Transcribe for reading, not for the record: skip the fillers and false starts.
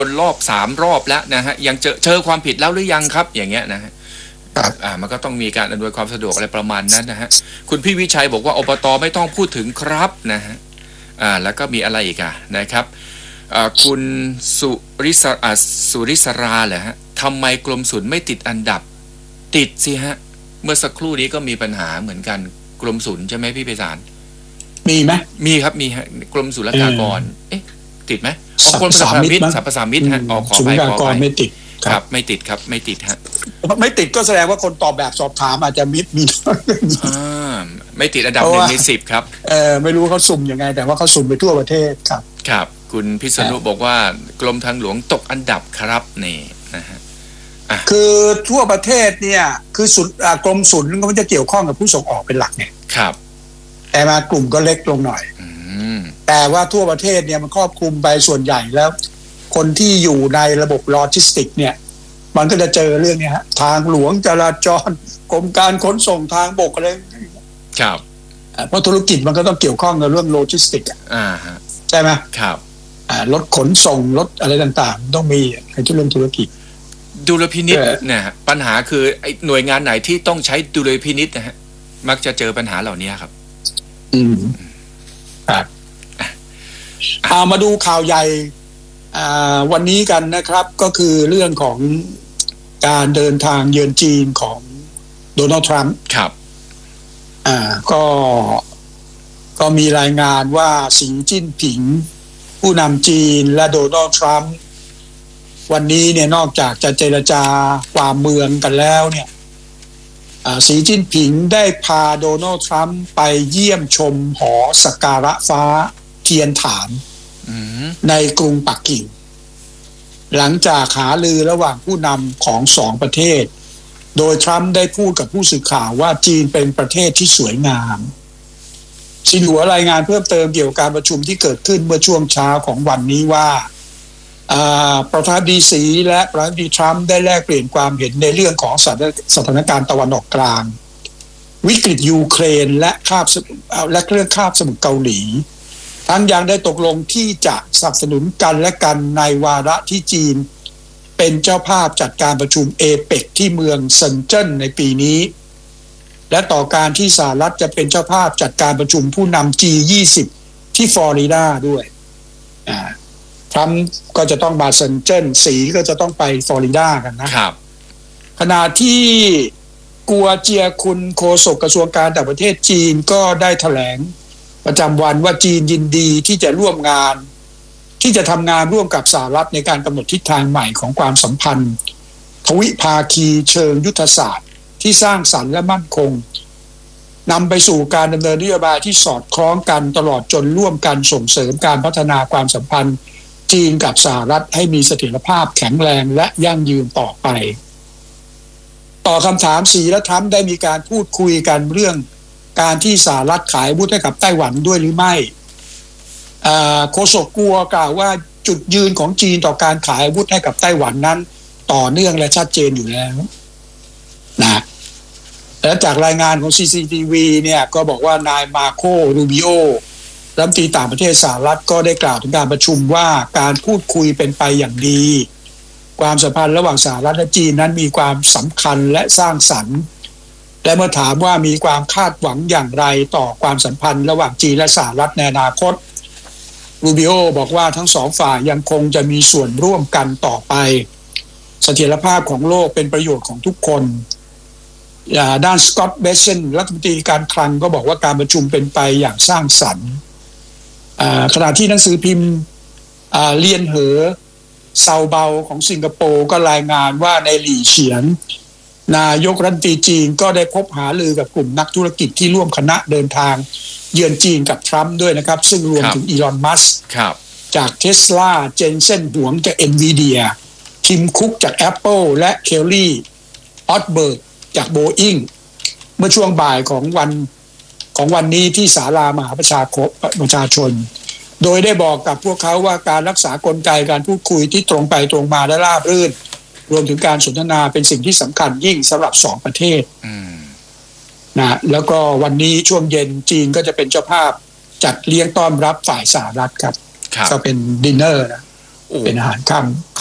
รอบ3 รอบแล้วนะฮะยังเจอความผิดแล้วหรือยังครับอย่างเงี้ยนะฮะมันก็ต้องมีการอำนวยความสะดวกอะไรประมาณนั้นนะฮะคุณพี่วิชัยบอกว่าอบตไม่ต้องพูดถึงครับนะฮะแล้วก็มีอะไรอีกนะครับคุณสุริศราเหรอฮะทำไมกรมศุลไม่ติดอันดับติดสิฮะเมื่อสักครู่นี้ก็มีปัญหาเหมือนกันกรมศุลใช่ไหมพี่ไพศาลมีไหมมีครับมีฮะกรมศุลกากรติดไหมกรมสรรพสามิตฮะขอไปไม่ติดครับไม่ติดครับไม่ติดฮะไม่ติดก็แสดงว่าคนตอบแบบสอบถามอาจจะมีไม่ติดอันดับ1 ใน 10ครับไม่รู้เขาสุ่มยังไงแต่ว่าเขาสุ่มไปทั่วประเทศครับครับคุณพิษณุบอกว่ากรมทางหลวงตกอันดับครับนี่นะฮะคือทั่วประเทศเนี่ยคือกรมศุลก็มันจะเกี่ยวข้องกับผู้ส่งออกเป็นหลักเนี่ยครับแต่มากลุ่มก็เล็กลงหน่อยแต่ว่าทั่วประเทศเนี่ยมันครอบคลุมไปส่วนใหญ่แล้วคนที่อยู่ในระบบโลจิสติกเนี่ยมันก็จะเจอเรื่องนี้ฮะทางหลวงจราจรกรมการขนส่งทางบกอะไรครับเพราะธุรกิจมันก็ต้องเกี่ยวข้องกับเรื่องโลจิสติกใช่ไหมครับรถขนส่งรถอะไรต่างๆต้องมีในที่เรื่องธุรกิจดุลพินิจเนี่ยปัญหาคือไอ้หน่วยงานไหนที่ต้องใช้ดุลพินิจนะฮะมักจะเจอปัญหาเหล่านี้ครับครับมาดูข่าวใหญ่วันนี้กันนะครับก็คือเรื่องของการเดินทางเยือนจีนของโดนัลด์ทรัมป์ครับก็มีรายงานว่าสีจิ้นผิงผู้นำจีนและโดนัลด์ทรัมป์วันนี้เนี่ยนอกจากจะเจรจาความเมืองกันแล้วเนี่ยสีจิ้นผิงได้พาโดนัลด์ทรัมป์ไปเยี่ยมชมหอสักการะฟ้าเทียนฐานในกรุงปักกิ่งหลังจากหารือระหว่างผู้นำของ2 ประเทศโดยทรัมป์ได้พูดกับผู้สื่อข่าวว่าจีนเป็นประเทศที่สวยงามซินหัวรายงานเพิ่มเติมเกี่ยวกับการประชุมที่เกิดขึ้นเมื่อช่วงเช้าของวันนี้ว่าประธานาธิบดีสีและประธานาธิบดีทรัมป์ได้แลกเปลี่ยนความเห็นในเรื่องของสถานการณ์ตะวันออกกลางวิกฤตยูเครนและเรื่องคาบสมุทรเกาหลีทั้งยังได้ตกลงที่จะสนับสนุนกันและกันในวาระที่จีนเป็นเจ้าภาพจัดการประชุมเอเปกที่เมืองเซินเจิ้นในปีนี้และต่อการที่สหรัฐจะเป็นเจ้าภาพจัดการประชุมผู้นำ G20 ที่ฟลอริดาด้วยทรัมป์ก็จะต้องมาเซินเจิ้นสีก็จะต้องไปฟลอริดากันนะครับขณะที่กัวเจียคุนโฆษกกระทรวงการต่างประเทศจีนก็ได้แถลงประจำวันว่าจีนยินดีที่จะร่วมงานที่จะทำงานร่วมกับสหรัฐในการกำหนดทิศทางใหม่ของความสัมพันธ์ทวิภาคีเชิงยุทธศาสตร์ที่สร้างสรรค์และมั่นคงนำไปสู่การดำเนินนโยบายที่สอดคล้องกันตลอดจนร่วมกันส่งเสริมการพัฒนาความสัมพันธ์จีนกับสหรัฐให้มีเสถียรภาพแข็งแรงและยั่งยืนต่อไปต่อคำถามสีและทรัมป์ได้มีการพูดคุยกันเรื่องการที่สหรัฐขายอาวุธให้กับไต้หวันด้วยหรือไม่โฆษกกัวกล่าวว่าจุดยืนของจีนต่อการขายอาวุธให้กับไต้หวันนั้นต่อเนื่องและชัดเจนอยู่แล้วนะและจากรายงานของ CCTV เนี่ยก็บอกว่านายมาโครูบิโอรัฐมนตรีต่างประเทศสหรัฐก็ได้กล่าวถึงการประชุมว่าการพูดคุยเป็นไปอย่างดีความสัมพันธ์ระหว่างสหรัฐและจีนนั้นมีความสำคัญและสร้างสรรค์และเมื่อถามว่ามีความคาดหวังอย่างไรต่อความสัมพันธ์ระหว่างจีนและสหรัฐในอนาคตรูบิโอบอกว่าทั้งสองฝ่ายยังคงจะมีส่วนร่วมกันต่อไปเสถียรภาพของโลกเป็นประโยชน์ของทุกคนด้านสกอตต์เบเซนรัฐมนตรีการคลังก็บอกว่าการประชุมเป็นไปอย่างสร้างสรรค์ขณะที่หนังสือพิมพ์เลียนเหอเซาเบาของสิงคโปร์ก็รายงานว่าในหลี่เฉียนนายกรัฐมนตรีจีนก็ได้พบหารือกับกลุ่มนักธุรกิจที่ร่วมคณะเดินทางเยือนจีนกับทรัมป์ด้วยนะครับซึ่งรวมถึงอีลอนมัสก์จากเทสลาเจนเซ่นหวงจาก NVIDIA ทิมคุกจาก Apple และเคลลี่ออตเบิร์กจาก Boeing เมื่อช่วงบ่ายของวันนี้ที่ศาลามหาประชาชนโดยได้บอกกับพวกเขาว่าการรักษากลไกการพูดคุยที่ตรงไปตรงมาและราบรื่นรวมถึงการสนทนาเป็นสิ่งที่สำคัญยิ่งสำหรับ2 ประเทศนะแล้วก็วันนี้ช่วงเย็นจีนก็จะเป็นเจ้าภาพจัดเลี้ยงต้อนรับฝ่ายสหรัฐครับก็เป็นดินเนอร์นะโอ้เป็นอาหารค่ำ